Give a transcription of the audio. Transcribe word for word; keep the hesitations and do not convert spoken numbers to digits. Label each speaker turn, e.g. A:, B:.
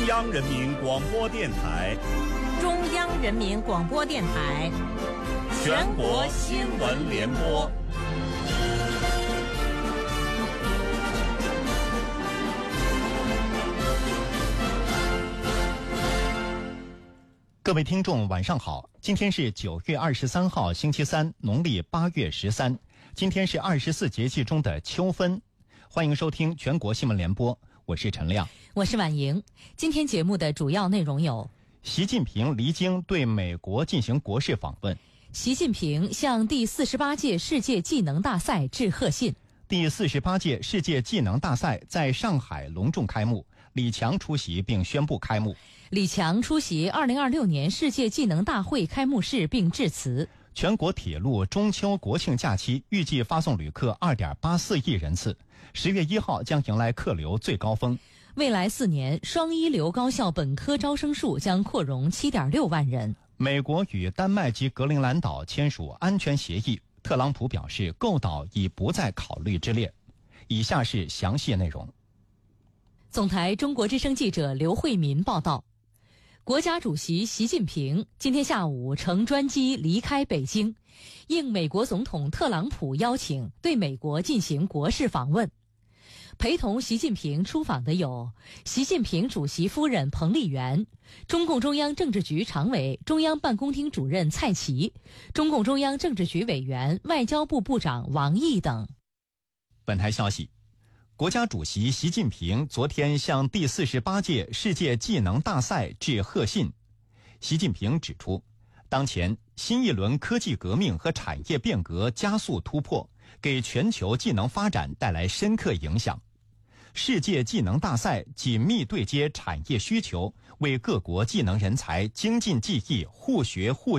A: 中央人民广播电台，
B: 中央人民广播电台，
A: 全国新闻联播。
C: 各位听众晚上好，今天是九月二十三号星期三，农历八月十三，今天是二十四节气中的秋分。欢迎收听全国新闻联播，我是陈亮，
B: 我是婉莹。今天节目的主要内容有：
C: 习近平离京对美国进行国事访问，
B: 习近平向第四十八届世界技能大赛致贺信。
C: 第四十八届世界技能大赛在上海隆重开幕，李强出席并宣布开幕。
B: 李强出席二零二六年世界技能大会开幕式并致辞。
C: 全国铁路中秋国庆假期预计发送旅客 二点八四亿人次，十月一号将迎来客流最高峰。
B: 未来四年，双一流高校本科招生数将扩容 七点六万人。
C: 美国与丹麦及格陵兰岛签署安全协议，特朗普表示购岛已不在考虑之列。以下是详细内容。
B: 总台中国之声记者刘慧民报道，国家主席习近平今天下午乘专机离开北京，应美国总统特朗普邀请，对美国进行国事访问。陪同习近平出访的有习近平主席夫人彭丽媛、中共中央政治局常委、中央办公厅主任蔡奇、中共中央政治局委员、外交部部长王毅等。
C: 本台消息，国家主席习近平昨天向第四十八届世界技能大赛致贺信。习近平指出，当前新一轮科技革命和产业变革加速突破，给全球技能发展带来深刻影响。世界技能大赛紧密对接产业需求，为各国技能人才精进技艺、互学互